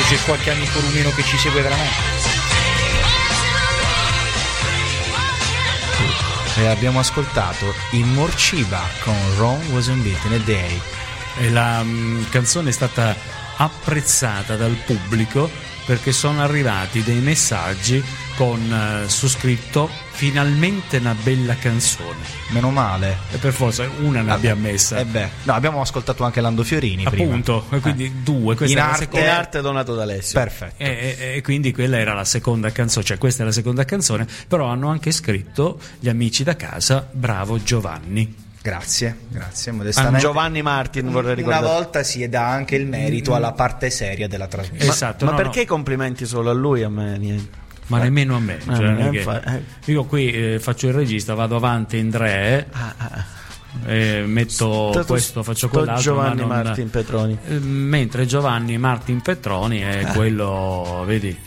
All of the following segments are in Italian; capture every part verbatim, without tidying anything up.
c'è qualche amico rumeno che ci segue veramente. E abbiamo ascoltato i Morciba con Rome Wasn't Built in a Day. E la mh, canzone è stata apprezzata dal pubblico perché sono arrivati dei messaggi con uh, su scritto finalmente una bella canzone. Meno male. E per forza una ne abbiamo messa. Eh beh, no, abbiamo ascoltato anche Lando Fiorini appunto, prima. E quindi eh. due. Questa in, è la arte, seconda... in arte Donato D'Alessio. Perfetto. E, e, e quindi quella era la seconda canzone, cioè questa è la seconda canzone, però hanno anche scritto gli amici da casa, bravo Giovanni. Grazie, grazie. Modestamente. Giovanni Martin, vorrei ricordare. Una volta si dà anche il merito alla parte seria della trasmissione. Esatto. Ma, no, ma perché no. i complimenti solo a lui, a me niente? Ma nemmeno a me. Ah, Cioè, eh, che... fa... eh. Io qui eh, faccio il regista, vado avanti in tre, ah, ah. eh, metto Stato questo, faccio sto quell'altro. Giovanni ma non... Martin Petroni. Eh, mentre Giovanni Martin Petroni è Ah. quello, vedi,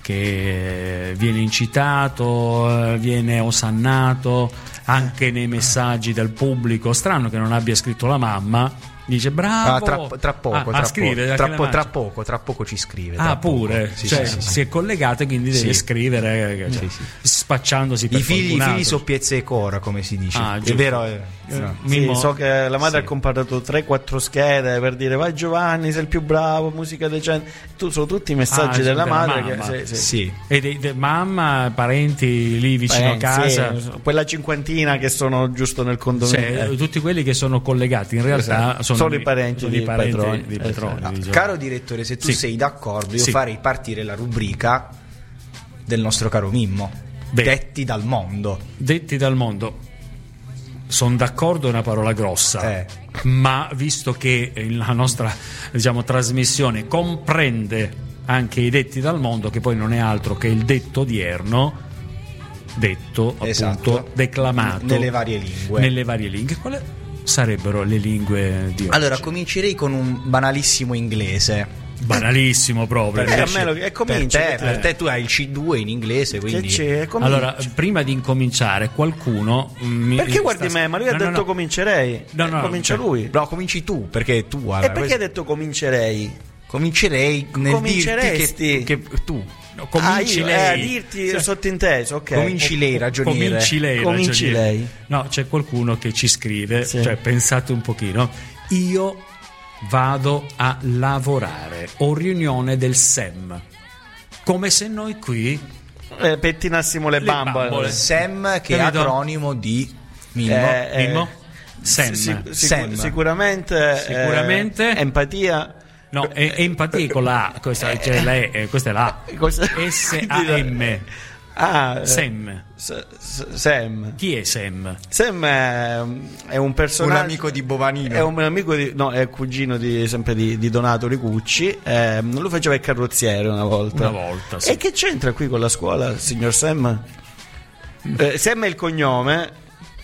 che viene incitato, viene osannato anche nei messaggi del pubblico. Strano che non abbia scritto la mamma. Dice bravo. Ah, tra, tra poco, ah, tra, a poco scrivere, tra, anche po- le tra mance. poco, tra poco ci scrive. Ah, tra pure, poco. Sì, cioè, sì, sì, si sì. è collegato e quindi deve Sì. scrivere, cioè, Sì, sì. spacciandosi per I figli, i qualcun figli altro. soppiezza e cora, come si dice. Ah, è giusto. vero? È... Eh, no. Sì, Mimmo- so che la madre Sì. ha comprato tre quattro schede per dire vai Giovanni, sei il più bravo, musica decente. Tu, sono tutti i messaggi Ah, della della madre. mamma. Che, sì, sì. Sì. E dei, de- mamma, parenti lì vicino Eh, a casa, sì, quella cinquantina che sono giusto nel condominio. cioè, Eh. tutti quelli che sono collegati in realtà Esatto. sono, Sono i parenti sono di i parenti Petroni. di Petroni, Esatto. di Giovanni. Caro direttore, se tu Sì. sei d'accordo, io Sì. farei partire la rubrica del nostro caro Mimmo. Beh. Detti dal mondo. Detti dal mondo. Sono d'accordo, è una parola grossa, Eh. ma visto che la nostra, diciamo, trasmissione comprende anche i detti dal mondo, che poi non è altro che il detto odierno, detto Esatto. appunto declamato Nelle varie lingue. nelle varie lingue. Quali sarebbero le lingue di oggi? Allora, comincerei con un banalissimo inglese. Banalissimo proprio. Eh, a me lo- e Per cominci, te, che per te- te tu hai il C due in inglese, Che quindi c'è? Cominci. Allora, prima di incominciare, qualcuno mi- Perché guardi sta- me? Ma lui ha No, no, detto no. comincerei. No, no, Eh, Comincia cioè- lui. no, cominci tu, perché tu guarda, E perché questo- ha detto comincerei? comincerei nel dirti Cominceresti? che, che tu No, cominci Ah, io, lei. eh, a dirti Sì. sottinteso, ok. Cominci lei, ragioniere. Cominci lei, Cominci ragioniere. lei. No, c'è qualcuno che ci scrive, Sì. cioè pensate un pochino. Io vado a lavorare, ho riunione del S E M. Come se noi qui Eh, pettinassimo le, Le bambole. bambole. Sam, che è Capito? acronimo di Mimmo. Eh, eh, Mimmo? Sem. Sì, sì, Sem. sicu- sicuramente, Sicuramente. eh, empatia. No, è, è empatia con la A, questa, cioè la E, eh, questa è la A. Cosa- S A M. Ah, eh, Sem. S- S- Sam. Chi è Sem? Sam è, è un personaggio. Un amico di Bovanino. È un amico di. No, è cugino di, sempre di, di Donato Ricucci. Eh, lui faceva il carrozziere una volta. Una volta, sì. E che c'entra qui con la scuola, il signor Sam? Eh, Sam è il cognome.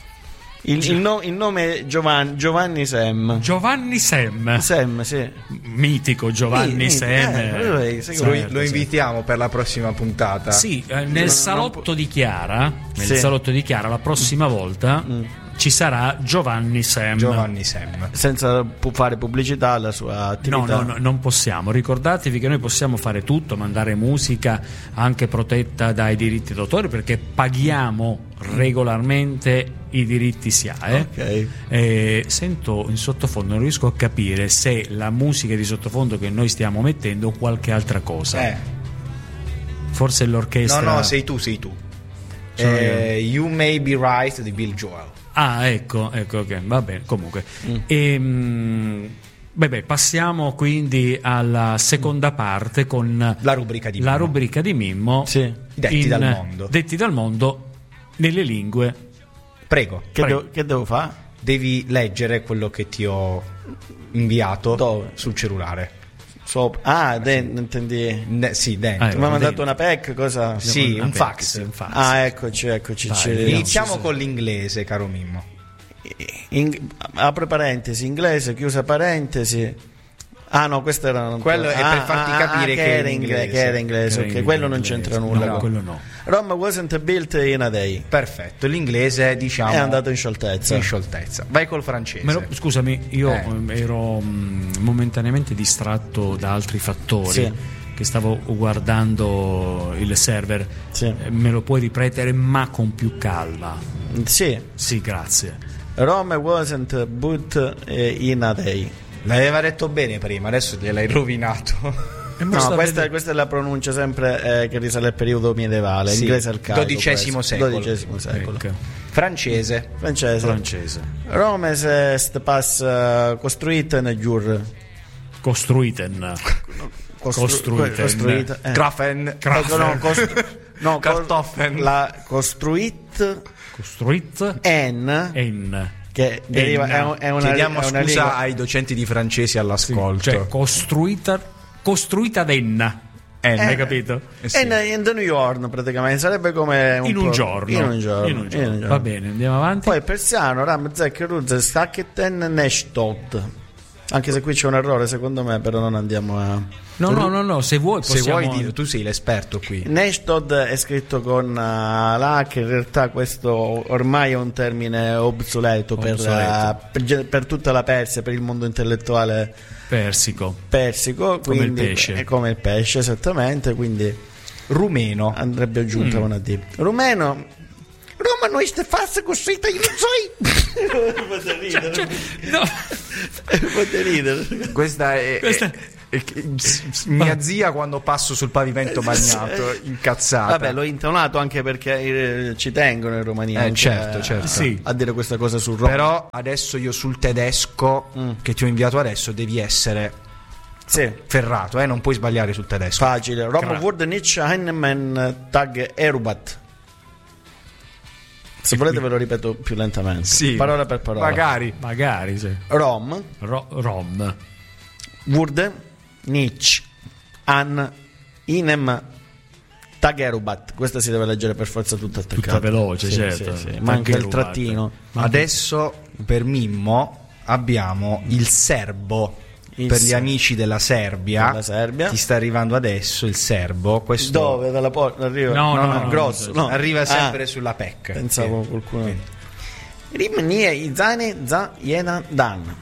Il, il, no- il nome è Giovanni, Giovanni Sam. Giovanni Sem. Sam, sì. Mitico Giovanni Mitico, Sem. eh, lui- sai che Lo, Certo, lo invitiamo per la prossima puntata. Sì, eh, nel non salotto di Chiara, nel Sì. salotto di Chiara la prossima volta ci sarà Giovanni Sem. Giovanni Sam. Senza pu- fare pubblicità alla sua attività. No, no, no, non possiamo. Ricordatevi che noi possiamo fare tutto, mandare musica anche protetta dai diritti d'autore, perché paghiamo regolarmente i diritti S I A E. Ok. Eh, sento in sottofondo, non riesco a capire se la musica di sottofondo che noi stiamo mettendo o qualche altra cosa. Eh. Forse No, l'orchestra. no, sei tu, sei tu. Sono Eh, You May Be Right di Bill Joel. Ah, ecco, ecco, ok, va bene, comunque. Ehm, beh, beh, passiamo quindi alla seconda parte con La rubrica di la Mimmo. rubrica di Mimmo. Sì. Detti dal mondo. Detti dal mondo nelle lingue. Prego, Che, Prego. devo, che devo fare? devi leggere quello che ti ho inviato Dove? sul cellulare. So- ah, de- intendi. Ne- sì, dentro. Ah, Tu mi hai mandato dentro. una P E C? Cosa? Sì, Una un P E C, fax. sì, un fax. Ah, eccoci, eccoci. Vai, ci- vediamo. Iniziamo con l'inglese, caro Mimmo. In- apre parentesi, inglese, chiusa parentesi. Ah no, questo era Quello è per ah, farti ah, capire ah, che che è era in inglese, inglese. che era inglese, Che era ok, in quello non inglese. c'entra nulla. No, qua. quello no. Rome wasn't built in a day. Perfetto, l'inglese diciamo È andato in scioltezza. in scioltezza. Vai col francese. Me lo- scusami, io Eh. ehm, ero mm, momentaneamente distratto da altri fattori Sì. che stavo guardando il server. Sì. Eh, me lo puoi ripetere ma con più calma? Sì. Sì, grazie. Rome wasn't but in a day. L'aveva detto bene prima, adesso gliel'hai rovinato. No, questa, questa è la pronuncia sempre eh, che risale al periodo medievale. Sì, inglese arcaico, dodicesimo secolo. dodicesimo secolo. Ecco. Francese. Francese. Francese. Rome est pas uh, costruita nel giur. Costruiten. Costru- Costruiten. costruita. Eh. Grafen. Ecco, no, costru- no, Kartoffeln. La costruit Costruit. en En. che deriva è, un- è una, Chiediamo è una scusa lingua- ai docenti di francese all'ascolto. Cioè, costruita. Costruita venna. En. Hai capito? Eh sì. è in, in the New York praticamente sarebbe come un In un po'- giorno. in un giorno, In un giorno. in un giorno. Va bene, andiamo avanti. Poi persiano ram zek ruz stacketen neshtot. Anche se qui c'è un errore secondo me, però non andiamo a. No, no, no, no, se vuoi Se possiamo... vuoi dire, tu sei l'esperto qui. Neshtot è scritto con uh, la, che in realtà questo ormai è un termine obsoleto, per, Obsoleto. uh, per, ge- per tutta la Persia, per il mondo intellettuale Persico. persico, Come il quindi pesce. è come il pesce esattamente, quindi Rumeno. andrebbe aggiunta Mm. una D. Rumeno. Roma non è fassa costruita, io non so. Fate ridere. Cioè, no. Fate ridere. Questa è, Questa- è- è- è- mia zia quando passo sul pavimento bagnato, incazzata. Vabbè, l'ho intonato anche perché eh, ci tengono in Romania Eh, anche certo, a- certo. Sì. a dire questa cosa sul Roma. Però adesso io sul tedesco Mm. che ti ho inviato adesso devi essere Sì, ferrato, eh? Non puoi sbagliare sul tedesco. facile. Roma Cra- wurde nicht einen Tag erubat. Se volete ve lo ripeto più lentamente. Sì. Parola per parola. Magari. Magari, sì. Rom Ro- Rom. wurde nicht an einem Tag erubat. Questa si deve leggere per forza tutta attaccata. Tutta veloce, Sì, certo. sì, sì. Tag Manca il erubat. trattino. Adesso per Mimmo abbiamo il serbo. Il per gli ser- amici della Serbia, della Serbia. ti sta arrivando adesso il serbo. Questo Dove? Dalla porta? Arriva? No, no, no, grosso. no, no. arriva sempre Ah, sulla P E C. pensavo Sì. qualcuno. Rimanie izane za jena dan.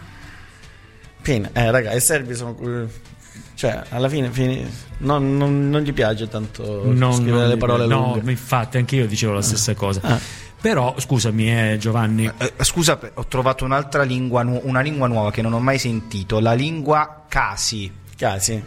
Fine. Eh, raga, i serbi sono. Cioè, alla fine, fine non, non, non gli piace tanto Non- scrivere non le mi- parole no, lunghe. infatti anche io dicevo la stessa cosa. Ah. Però, scusami, eh, Giovanni. Eh, scusa, ho trovato un'altra lingua, nu- una lingua nuova che non ho mai sentito, la lingua Kasi. Casi.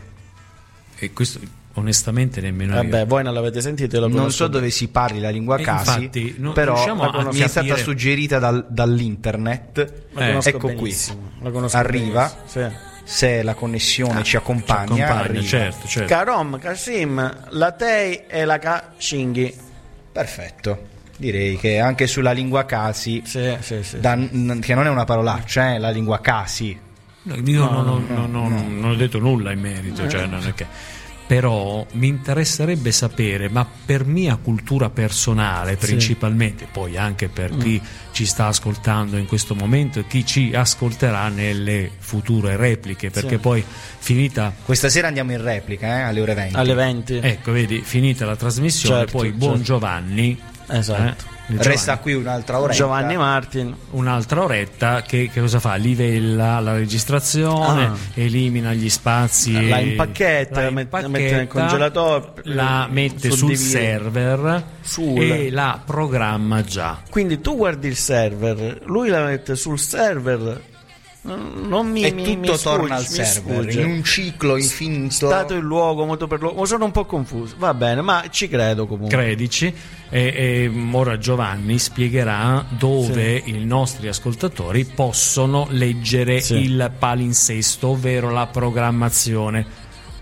E questo onestamente nemmeno Vabbè, io. voi non l'avete sentito, io lo Non conosco. so dove si parli la lingua E Kasi, infatti, non però riusciamo a mi è stata capire- suggerita dal- dall'internet. La Eh, conosco ecco qui. benissimo, la conosco Arriva. benissimo, sì. Se la connessione ci accompagna, Ci accompagna, arriva. certo, certo. Karom, Kasim, la Tei e la Kashinghi. Perfetto. Direi che anche sulla lingua Kasi, Sì, sì, sì. da- n- che non è una parolaccia, eh, la lingua Kasi. No, io non, non- non- non- non ho detto nulla in merito, cioè non è che... Però mi interesserebbe sapere, ma per mia cultura personale principalmente, poi anche per chi ci sta ascoltando in questo momento e chi ci ascolterà nelle future repliche, perché Sì. poi finita, Questa sera andiamo in replica, eh, alle ore venti. Alle venti. ecco, vedi, finita la trasmissione, Certo, poi buon certo. Giovanni, Esatto. eh, Resta qui un'altra oretta. Giovanni Martin. un'altra oretta che, che cosa fa? Livella la registrazione, Ah. elimina gli spazi, La impacchetta, la met- la impacchetta, mette nel congelatore, la mette sul suddivide. server Sul. e la programma già. Quindi tu guardi il server, lui la mette sul server. Non non mi, E mi- tutto mi torna al sfugge, mi server sfugge. in un ciclo infinito. Stato il luogo, moto per luogo. Sono un po' confuso. Va bene, ma ci credo comunque. Credici, e, e ora Giovanni spiegherà dove i nostri ascoltatori possono leggere Sì. il palinsesto, ovvero la programmazione.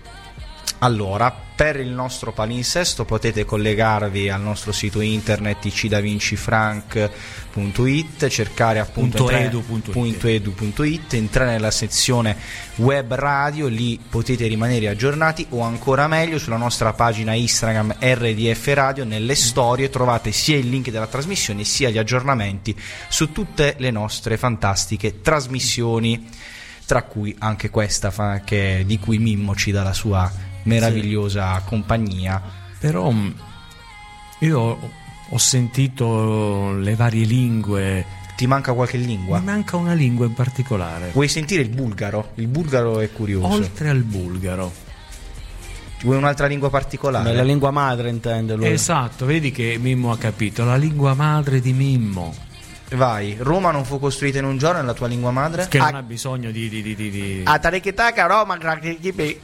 Allora, per il nostro palinsesto potete collegarvi al nostro sito internet i c da vinci frank punto it, cercare appunto Punto entrare- edu punto it. punto edu punto it, entrare nella sezione web radio, lì potete rimanere aggiornati, o ancora meglio sulla nostra pagina Instagram R D F Radio, nelle storie trovate sia il link della trasmissione sia gli aggiornamenti su tutte le nostre fantastiche trasmissioni, tra cui anche questa fa- che, di cui Mimmo ci dà la sua meravigliosa compagnia. Però mh, io ho sentito le varie lingue, Ti manca qualche lingua? mi manca una lingua in particolare, Vuoi sentire il bulgaro? Il bulgaro è curioso. oltre al bulgaro. Vuoi un'altra lingua particolare? La lingua madre intende lui. Esatto, vedi che Mimmo ha capito, la lingua madre di Mimmo. Vai, Roma non fu costruita in un giorno, è la tua lingua madre? Che non Ah. ha bisogno di... di, di, di, di... A Tarikitaka Roma Krakikipi.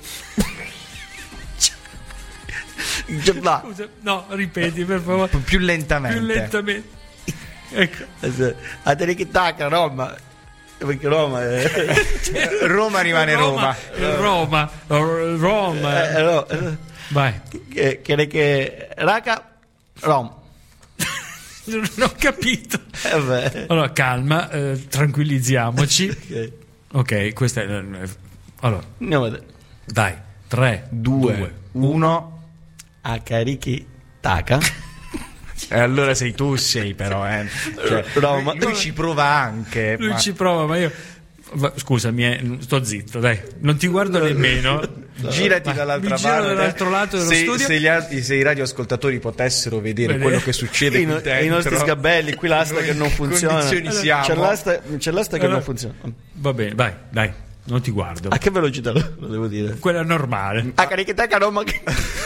Scusa, no, ripeti per favore. Più lentamente. Più lentamente. Ecco. A Tarikitaka Roma. Perché Roma è... Roma rimane Roma. Roma. Roma. Roma. Eh, no, eh, Vai. che, che, che Raka Rom. Non ho capito. Eh beh. Allora, calma, eh, tranquillizziamoci. Ok. Ok, questa è... Allora, Andiamo a vedere. dai. tre, Due, uno. A Tarikitaka. E allora sei tu, sei però, eh. Cioè, Roma. lui, lui ci prova anche. Lui ma- ci prova, ma io... va- Scusami, eh, sto zitto, dai. Non ti guardo nemmeno. Girati Vai, dall'altra mi giro parte. dall'altro lato dello se, studio. Se, gli altri- se i radioascoltatori potessero vedere Vedere. quello che succede I, qui no- dentro, i nostri sgabelli, qui l'asta noi che non in che funziona. condizioni siamo? C'è l'asta, c'è l'asta che Allora- non funziona. Va bene, vai, dai. Non ti guardo. A che velocità lo, lo devo dire? Quella normale. A Tarikitaka Roma. che-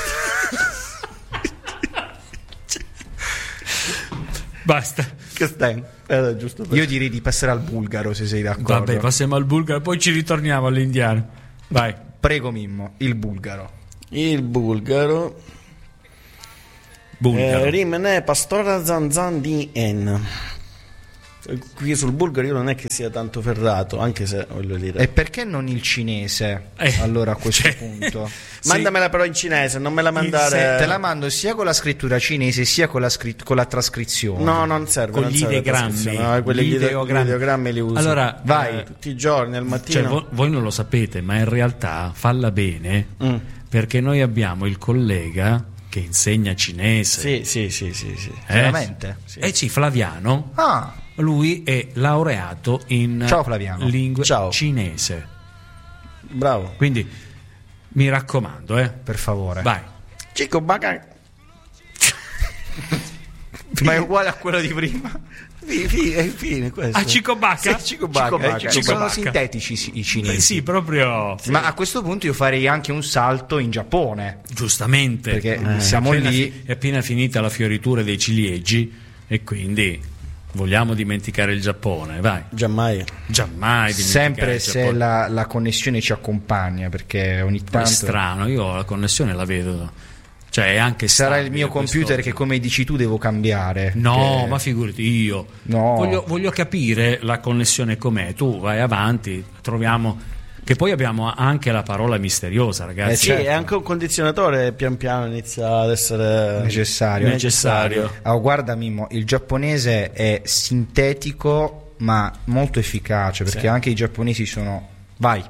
Basta. Che stai? Era giusto per... Io direi di passare al bulgaro, se sei d'accordo. Vabbè, passiamo al bulgaro, poi ci ritorniamo all'indiano. Vai. Prego Mimmo, il bulgaro. Il bulgaro. Bulgaro. Eh, rimane Pastora Zanzan di En. Qui sul bulgaro io non è che sia tanto ferrato, anche se voglio dire. E perché non il cinese? Eh, allora a questo cioè- punto. Mandamela però in cinese, non me la mandare. Te la mando sia con la scrittura cinese sia con la, scritt- con la trascrizione. No, non serve. Con non gli serve la ideogrammi. trascrizione. No, quelli Gli gli ide- ideogrammi. gli ideogrammi li uso. Allora, Vai. eh, Tutti i giorni al cioè, mattino. vo- voi non lo sapete, ma in realtà falla bene, Mm. perché noi abbiamo il collega che insegna cinese. Sì, sì, sì, sì, sì. Eh? Veramente? Eh sì, Flaviano. Ah, Lui è laureato in Ciao, Flaviano. lingua Ciao. cinese. Bravo. Quindi mi raccomando, eh. per favore. Vai. Chico Baca. Ma è uguale a quello di prima. Fi- fi- È fine questo. A Cicobacca? Sì, Cicobacca, Cicobacca. eh, Ci sono Cicobacca. sintetici i- i cinesi. Beh, sì, proprio Ma a questo punto io farei anche un salto in Giappone. giustamente. Perché Eh, siamo è appena lì. fi- è appena finita la fioritura dei ciliegi e quindi vogliamo dimenticare il Giappone, vai. Giammai. Giammai dimenticare Sempre il se Giappone. la, la connessione ci accompagna, perché ogni È tanto strano, io la connessione la vedo. Cioè è anche sarà il stabile mio computer questo- che, come dici tu, devo cambiare. No, che- ma figurati io. No. Voglio, voglio capire la connessione com'è. Tu vai avanti, troviamo. Che poi abbiamo anche la parola misteriosa, ragazzi. Eh, Sì, certo. e anche un condizionatore pian piano inizia ad essere necessario. necessario. Ah, guarda Mimmo, il giapponese è sintetico ma molto efficace, perché Sì. anche i giapponesi sono... Vai.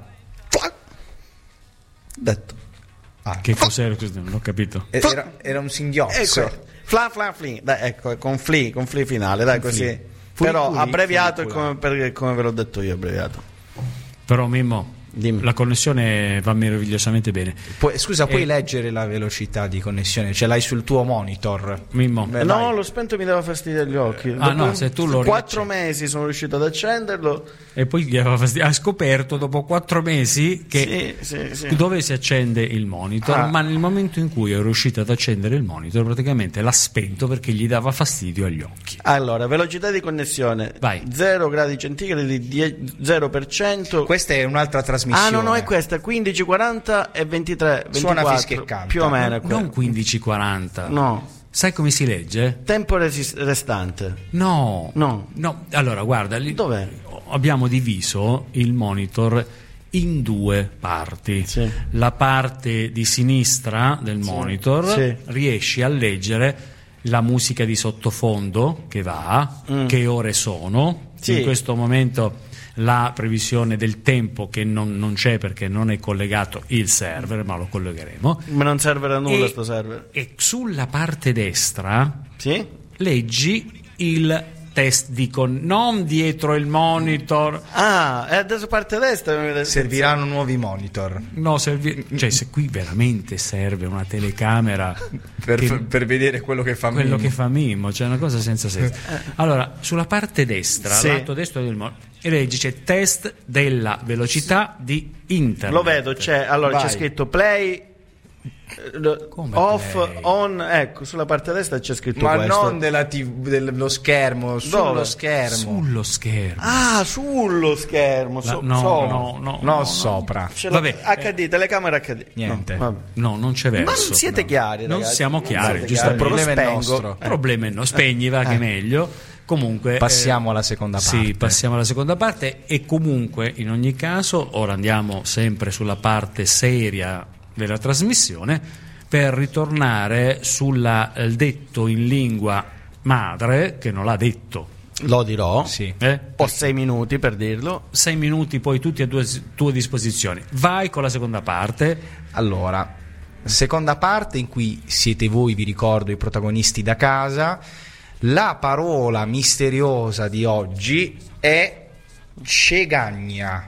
Detto. Ah, Che cos'era questo? Non ho capito. era, era un singhiozzo. Ecco. Fla fla fli. Dai, ecco, con fli, con fli finale, dai così. Però Fuliculi, abbreviato fulicula. come, per- come ve l'ho detto io, abbreviato. Però Mimmo, Dimmi. la connessione va meravigliosamente bene. Pu- scusa, puoi Eh. leggere la velocità di connessione? Ce l'hai sul tuo monitor? Mimmo. Beh, no, vai. l'ho spento e mi dava fastidio agli occhi. Ah, Dopo no, se tu lo quattro riaccendi. mesi sono riuscito ad accenderlo. E poi gli aveva fastidio. Ha scoperto dopo quattro mesi che Sì, sì, sì. dove si accende il monitor, Ah. ma nel momento in cui è riuscito ad accendere il monitor, praticamente l'ha spento perché gli dava fastidio agli occhi. Allora, velocità di connessione Vai. zero gradi centigradi, die- zero per cento. Questa è un'altra trasmissione. Ah, no, no, è questa, quindici, quaranta e ventitré, Suona ventiquattro. fischia e canta. Più o meno è Non quello. quindici quaranta. No. Sai come si legge? Tempo resis- restante. No. No. No. Allora, guarda, lì- Dov'è? abbiamo diviso il monitor in due parti. Sì. La parte di sinistra del monitor Sì. riesci a leggere la musica di sottofondo che va, Mm. che ore sono. Sì. In questo momento la previsione del tempo che non, non c'è perché non è collegato il server, ma lo collegheremo. Ma non serve a nulla E- sto server. E sulla parte destra Sì? leggi il test di con non dietro il monitor. Ah, e adesso parte destra. Serviranno nuovi monitor No, servi- cioè se qui veramente serve una telecamera per, che- per vedere quello che fa quello Mimmo. che fa Mimmo, cioè una cosa senza senso. Allora, sulla parte destra, Sì. lato destro del monitor, leggi c'è test della velocità di internet. Lo vedo, c'è, allora Vai. c'è scritto play Come off, play? on, ecco, sulla parte destra c'è scritto Ma questo. non della T V, dello schermo, sullo Dove? schermo. Sullo schermo. Ah, sullo schermo, so- no, sopra. no, no, No, no, sopra. Ce l'ho- Vabbè, H D, telecamera H D. Niente. No, vabbè. no, non c'è verso. Ma non siete No. chiari, Non ragazzi. siamo Non chiari, siete giusto? chiari. Il problema Lo è spengo. nostro. Il problema è no, spegni va che Eh. meglio. Comunque Passiamo eh, alla seconda Sì, parte. passiamo alla seconda parte e comunque in ogni caso ora andiamo sempre sulla parte seria della trasmissione per ritornare sul detto in lingua madre che non l'ha detto. Lo dirò. Sì. Eh? Ho sei minuti per dirlo. Sei minuti poi tutti a due, tue disposizioni. Vai con la seconda parte. Allora, seconda parte in cui siete voi, vi ricordo, i protagonisti da casa. La parola misteriosa di oggi è cegagna.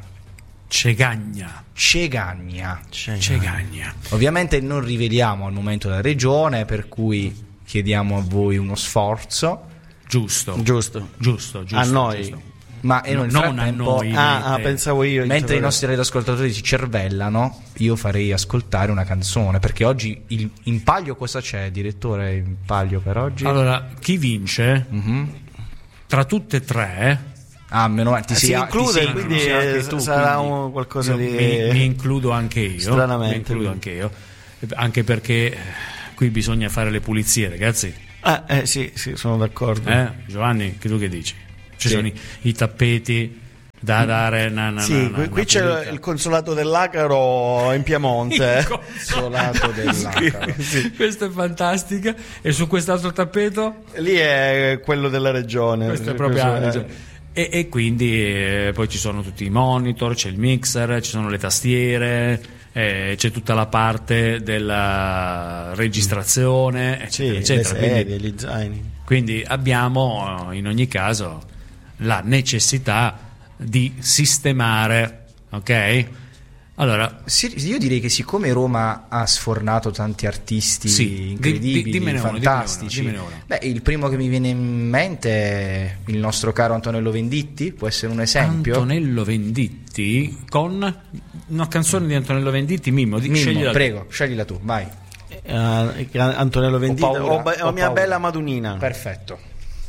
Cegagna. Cegagna. Cegagna. Ovviamente non riveliamo al momento la regione, per cui chiediamo a voi uno sforzo. Giusto. Giusto. Giusto, giusto. A noi. giusto. Ma e nel Non a frattempo, noi. Ah, ah, Eh, pensavo io. mentre i nostri radioascoltatori si cervellano, io farei ascoltare una canzone, perché oggi il, in palio cosa c'è, direttore, in palio per oggi? Allora, chi vince Mhm. tra tutte e tre Ah, meno male, ti Eh, sei- si ti include, sei quindi incluso anche eh, tu, sarà quindi. un- qualcosa io di... mi, mi includo anche io. Stranamente. Mi includo anche io. Anche perché eh, qui bisogna fare le pulizie, ragazzi. Ah, eh, sì, sì, sono d'accordo. Eh? Giovanni, che tu che dici? Ci Sì. sono i, i tappeti da dare. Na, na, Sì, na, qui, na, qui na c'è pulita. il consolato dell'Acaro in Piemonte. Isolato dell'Acaro. Sì. Questa è fantastica. E su quest'altro tappeto? Lì è quello della regione. Questo è proprio Questo è- Adige. E, e quindi eh, poi ci sono tutti i monitor, c'è il mixer, ci sono le tastiere, eh, c'è tutta la parte della registrazione, Sì, eccetera, le eccetera. Quindi, sedie, gli zaini. quindi abbiamo eh, in ogni caso la necessità di sistemare, ok? Allora, Sì, io direi che siccome Roma ha sfornato tanti artisti Sì, incredibili, di- di- dimmene uno, fantastici, dimmene uno, dimmene uno. beh, il primo che mi viene in mente è il nostro caro Antonello Venditti, può essere un esempio. Antonello Venditti con una canzone di Antonello Venditti, Mimmo, di, Mimmo, sceglila tu. prego, sceglila tu, vai. Eh, Antonello Venditti paura, o, ba- ho o mia paura. bella Madunina. Perfetto.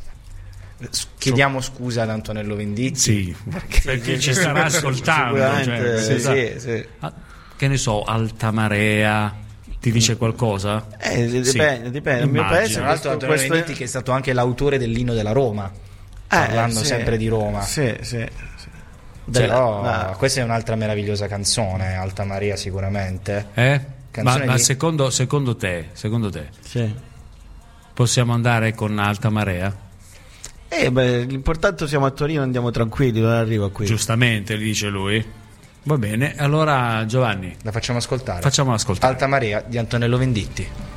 S- Chiediamo scusa ad Antonello Venditti. Sì, perché ci starà ascoltando. Sicuramente, cioè, sì, esatto. sì. Ah, che ne so, Alta Marea, ti dice qualcosa? Eh, dipende, Sì, dipende. Il mio immagino. paese Tra l'altro Antonello questo- Venditti che è stato anche l'autore dell'inno della Roma, Eh, parlando sì. sempre di Roma. Sì, sì. sì. Però Della- ah. questa è un'altra meravigliosa canzone, Alta Maria sicuramente. Eh? Ma, Canzone ma di- secondo, secondo te, secondo te, Sì. possiamo andare con Alta Marea? Eh, beh, l'importante siamo a Torino, andiamo tranquilli, non arrivo qui. Giustamente, gli dice lui. Va bene, allora Giovanni, La facciamo ascoltare. facciamola ascoltare. Alta Maria di Antonello Venditti.